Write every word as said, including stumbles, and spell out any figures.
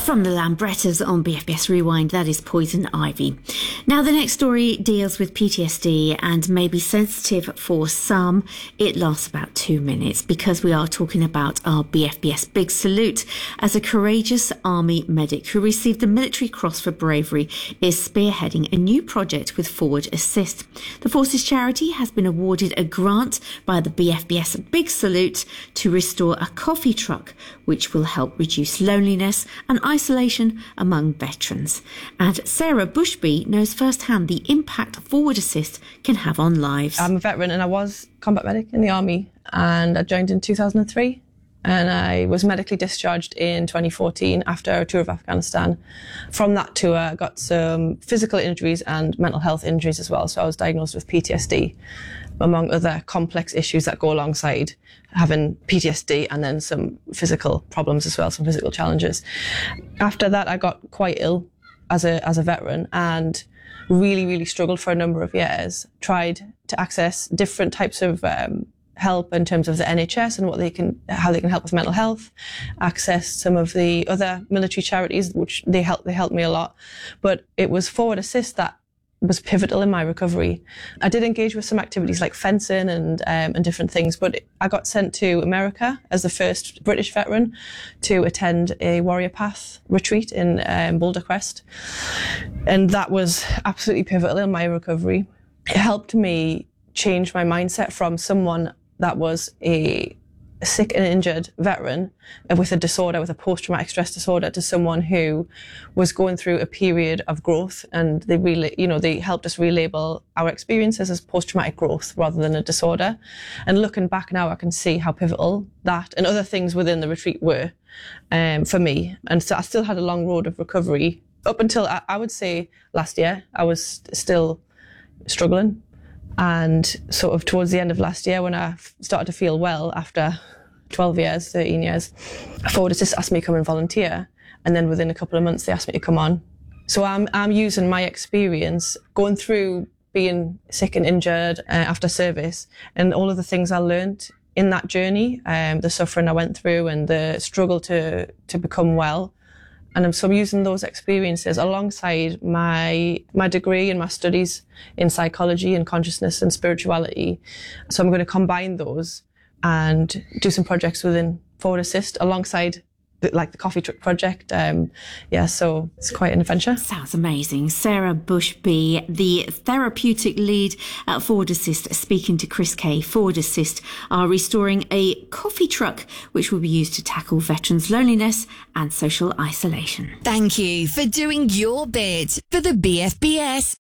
From the Lambrettas on B F B S Rewind, that is Poison Ivy. Now, the next story deals with P T S D and may be sensitive for some. It lasts about two minutes because we are talking about our B F B S Big Salute as a courageous Army medic who received the Military Cross for bravery is spearheading a new project with Forward Assist. The Forces charity has been awarded a grant by the B F B S Big Salute to restore a coffee truck which will help reduce loneliness and isolation among veterans. And Sarah Bushby knows firsthand the impact Forward Assist can have on lives. I'm a veteran and I was combat medic in the Army, and I joined in two thousand three, and I was medically discharged in twenty fourteen after a tour of Afghanistan. From that tour, I got some physical injuries and mental health injuries as well. So I was diagnosed with P T S D, among other complex issues that go alongside having P T S D, and then some physical problems as well, some physical challenges. After that, I got quite ill as a as a veteran and really, really struggled for a number of years. Tried to access different types of um, help in terms of the N H S and what they can, how they can help with mental health. Access some of the other military charities, which they helped. They helped me a lot, but it was Forward Assist that was pivotal in my recovery. I did engage with some activities like fencing and um, and different things, but I got sent to America as the first British veteran to attend a Warrior Path retreat in um, Boulder Crest, and that was absolutely pivotal in my recovery. It helped me change my mindset from someone that was a sick and injured veteran with a disorder, with a post-traumatic stress disorder, to someone who was going through a period of growth, and they really, you know, they helped us relabel our experiences as post-traumatic growth rather than a disorder. And looking back now, I can see how pivotal that and other things within the retreat were um, for me. And so I still had a long road of recovery up until I, I would say last year. I was still struggling. And sort of towards the end of last year, when I started to feel well after twelve years, thirteen years, Forward Assist asked me to come and volunteer. And then within a couple of months, they asked me to come on. So I'm, I'm using my experience going through being sick and injured uh, after service, and all of the things I learned in that journey, um, the suffering I went through and the struggle to, to become well. And so I'm using those experiences alongside my my degree and my studies in psychology and consciousness and spirituality. So I'm going to combine those and do some projects within Forward Assist alongside the, like the coffee truck project. Um, yeah, so it's quite an adventure. Sounds amazing. Sarah Bushby, the therapeutic lead at Forward Assist, speaking to Chris Kay. Forward Assist are restoring a coffee truck which will be used to tackle veterans' loneliness and social isolation. Thank you for doing your bit for the B F B S